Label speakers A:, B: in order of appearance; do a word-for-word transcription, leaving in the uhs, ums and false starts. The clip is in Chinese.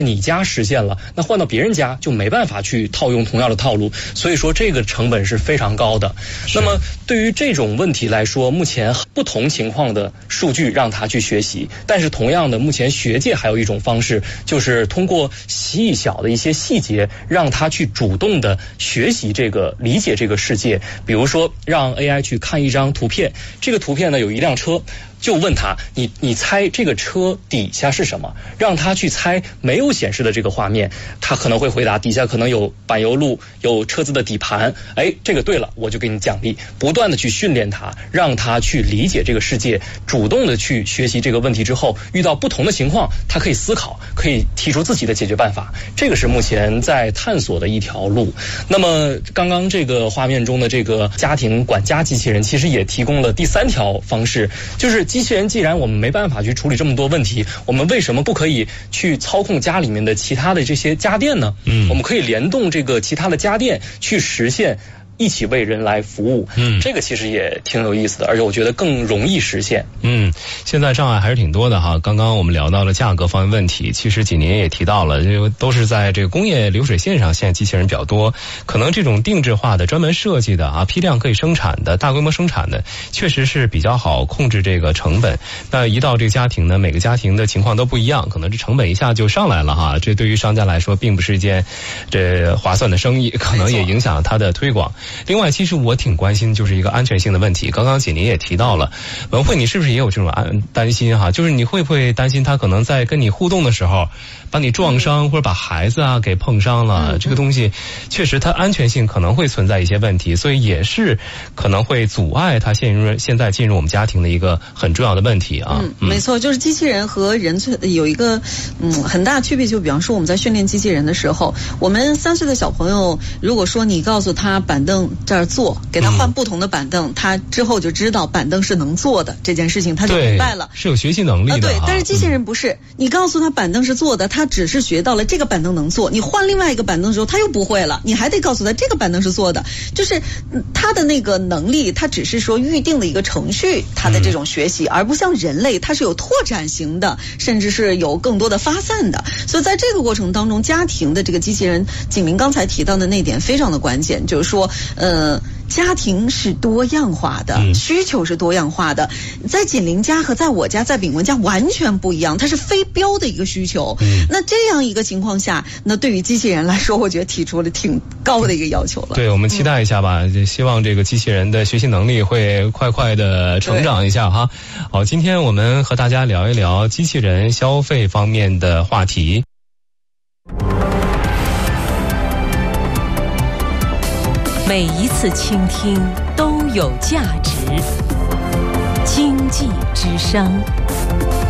A: 你家实现了，那换到别人家就没办法去套用同样的套路，所以说这个成本是非常高的。那么对于这种问题来说，目前不同情况的数据让他去学习，但是同样的，目前学界还有一种方式，就是通过细小的一些细节，让他去主动的学习这个理解这个世界。比如说让 A I 去看一张图片，这个图片呢有一辆车，就问他，你你猜这个车底下是什么？让他去猜没有显示的这个画面，他可能会回答底下可能有柏油路，有车子的底盘。哎，这个对了，我就给你奖励。不断的去训练他，让他去理解这个世界，主动的去学习这个问题之后，遇到不同的情况，他可以思考，可以提出自己的解决办法。这个是目前在探索的一条路。那么刚刚这个画面中的这个家庭管家机器人，其实也提供了第三条方式，就是机器人既然我们没办法去处理这么多问题，我们为什么不可以去操控家里面的其他的这些家电呢？嗯，我们可以联动这个其他的家电去实现一起为人来服务。嗯，这个其实也挺有意思的，而且我觉得更容易实现。
B: 嗯，现在障碍还是挺多的哈。刚刚我们聊到了价格方面问题，其实几年也提到了，就都是在这个工业流水线上，现在机器人比较多，可能这种定制化的、专门设计的啊，批量可以生产的、大规模生产的，确实是比较好控制这个成本。那一到这个家庭呢，每个家庭的情况都不一样，可能这成本一下就上来了哈。这对于商家来说，并不是一件这划算的生意，可能也影响它的推广。另外，其实我挺关心就是一个安全性的问题。刚刚锦麟也提到了，文慧，你是不是也有这种安担心哈？就是你会不会担心他可能在跟你互动的时候，把你撞伤、嗯、或者把孩子啊给碰伤了？嗯、这个东西确实它安全性可能会存在一些问题，所以也是可能会阻碍他现入现在进入我们家庭的一个很重要的问题啊。
C: 嗯，嗯没错，就是机器人和人有一个嗯很大区别，就比方说我们在训练机器人的时候，我们三岁的小朋友，如果说你告诉他板凳这儿坐，给他换不同的板凳，嗯、他之后就知道板凳是能坐的这件事情，他就明白了，
B: 是有学习能力的。呃、
C: 对，但是机器人不是，嗯、你告诉他板凳是坐的，他只是学到了这个板凳能坐，你换另外一个板凳的时候，他又不会了，你还得告诉他这个板凳是坐的，就是他的那个能力，他只是说预定的一个程序，他的这种学习，嗯、而不像人类，它是有拓展型的，甚至是有更多的发散的。所以在这个过程当中，家庭的这个机器人，景明刚才提到的那点非常的关键，就是说，呃。家庭是多样化的，嗯、需求是多样化的，在锦麟家和在我家、在炳文家完全不一样，它是非标的一个需求。嗯、那这样一个情况下，那对于机器人来说，我觉得提出了挺高的一个要求了。
B: 对，我们期待一下吧，嗯、希望这个机器人的学习能力会快快的成长一下哈。好，今天我们和大家聊一聊机器人消费方面的话题。
D: 每一次倾听都有价值。经济之声。